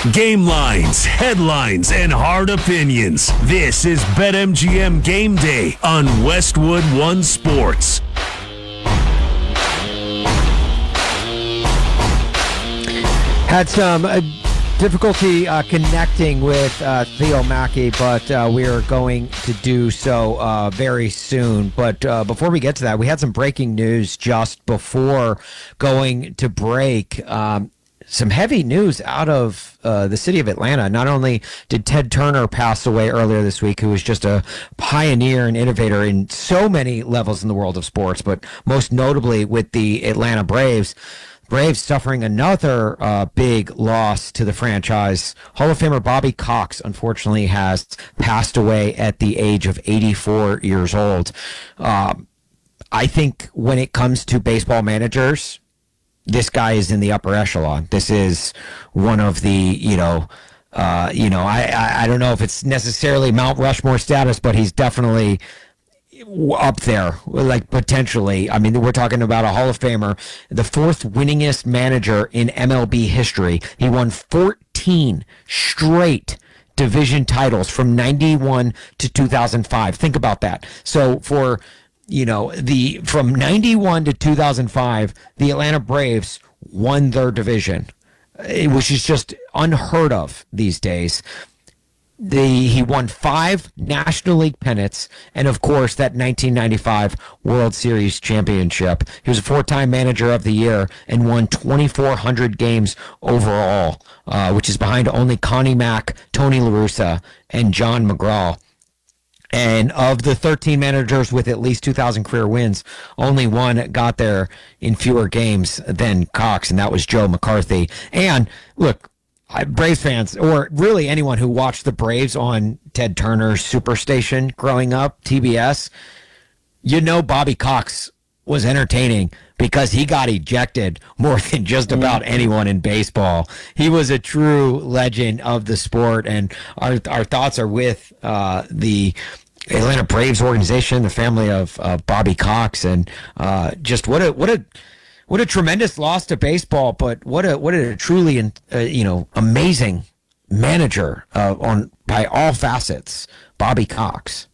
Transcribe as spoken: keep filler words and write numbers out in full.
Game lines, headlines, and hard opinions. This is BetMGM Game Day on Westwood One Sports. Had some uh, difficulty uh, connecting with uh, Theo Mackey, but uh, we are going to do so uh, very soon. But uh, before we get to that, we had some breaking news just before going to break. Um, Some heavy news out of uh, the city of Atlanta. Not only did Ted Turner pass away earlier this week, who was just a pioneer and innovator in so many levels in the world of sports, but most notably with the Atlanta Braves. Braves suffering another uh, big loss to the franchise. Hall of Famer Bobby Cox, unfortunately, has passed away at the age of eighty-four years old. Um, I think when it comes to baseball managers, this guy is in the upper echelon. This is one of the, you know, uh, you know, I, I I don't know if it's necessarily Mount Rushmore status, but he's definitely up there, like potentially. I mean, we're talking about a Hall of Famer, the fourth winningest manager in M L B history. He won fourteen straight division titles from ninety-one to two thousand five. Think about that. So for You know, the from ninety-one to two thousand five, the Atlanta Braves won their division, which is just unheard of these days. The he won five National League pennants, and of course that nineteen ninety-five World Series championship. He was a four-time Manager of the Year and won twenty-four hundred games overall, uh, which is behind only Connie Mack, Tony La Russa, and John McGraw. And of the thirteen managers with at least two thousand career wins, only one got there in fewer games than Cox, and that was Joe McCarthy. And look, Braves fans, or really anyone who watched the Braves on Ted Turner's Superstation growing up, T B S, you know Bobby Cox was entertaining because he got ejected more than just about anyone in baseball. He was a true legend of the sport, and our our thoughts are with uh, the Atlanta Braves organization, the family of uh, Bobby Cox, and uh, just what a what a what a tremendous loss to baseball, but what a what a truly uh, you know amazing manager uh, on by all facets, Bobby Cox.